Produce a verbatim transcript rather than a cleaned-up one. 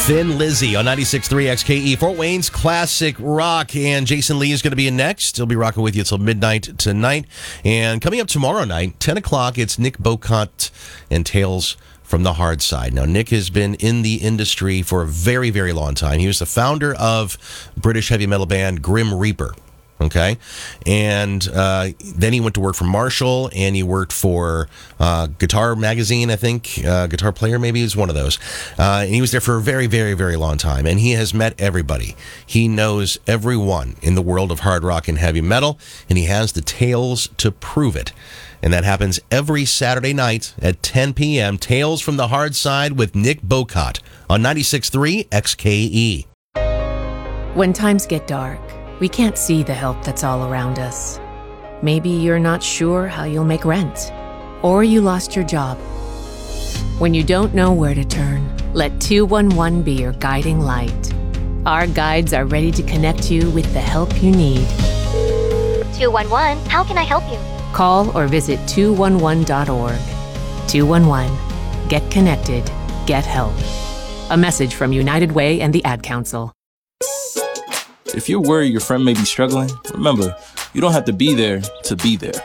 Thin Lizzy on ninety-six point three X K E, Fort Wayne's classic rock. And Jason Lee is going to be in next. He'll be rocking with you until midnight tonight. And coming up tomorrow night, ten o'clock, it's Nick Bocott and Tales from the Hard Side. Now, Nick has been in the industry for a very, very long time. He was the founder of British heavy metal band Grim Reaper. Okay, and uh, then he went to work for Marshall, and he worked for uh, Guitar Magazine, I think. Uh, Guitar Player, maybe, is one of those. Uh, and he was there for a very, very, very long time, and he has met everybody. He knows everyone in the world of hard rock and heavy metal, and he has the tales to prove it. And that happens every Saturday night at ten p.m. Tales from the Hard Side with Nick Bocott on ninety-six point three X K E. When times get dark, we can't see the help that's all around us. Maybe you're not sure how you'll make rent, or you lost your job. When you don't know where to turn, let two one one be your guiding light. Our guides are ready to connect you with the help you need. two one one, how can I help you? Call or visit two one one dot org. two one one. Get connected. Get help. A message from United Way and the Ad Council. If you're worried your friend may be struggling, remember, you don't have to be there to be there.